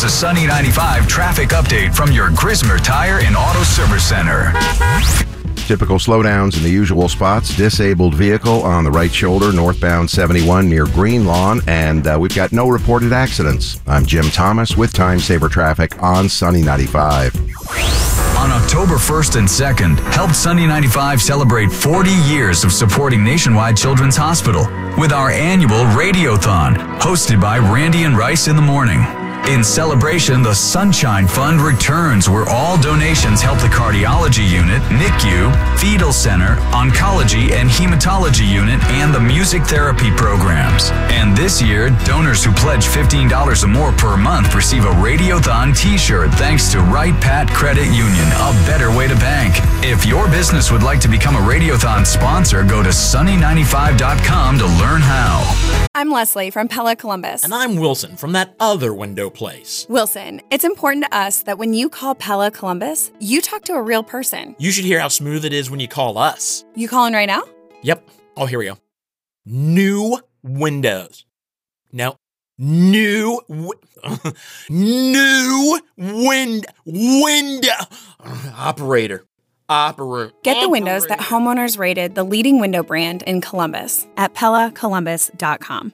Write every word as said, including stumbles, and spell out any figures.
Here's a Sunny ninety-five traffic update from your Grismer Tire and Auto Service Center. Typical slowdowns in the usual spots. Disabled vehicle on the right shoulder, northbound seventy-one near Green Lawn, and uh, we've got no reported accidents. I'm Jim Thomas with Time Saver Traffic on Sunny ninety-five. On October first and second, help Sunny ninety-five celebrate forty years of supporting Nationwide Children's Hospital with our annual Radiothon, hosted by Randy and Rice in the morning. In celebration, the Sunshine Fund returns, where all donations help the Cardiology Unit, N I C U, Fetal Center, Oncology and Hematology Unit, and the Music Therapy programs. And this year, donors who pledge fifteen dollars or more per month receive a Radiothon t-shirt thanks to Right Pat Credit Union, a better way to bank. If your business would like to become a Radiothon sponsor, go to sunny ninety-five dot com to learn how. I'm Leslie from Pella Columbus. And I'm Wilson from that other window place. Wilson, it's important to us that when you call Pella Columbus, you talk to a real person. You should hear how smooth it is when you call us. You calling right now? Yep. Oh, here we go. New windows. No. New wi- New wind window operator. Operator. Get the windows that homeowners rated the leading window brand in Columbus at pella columbus dot com.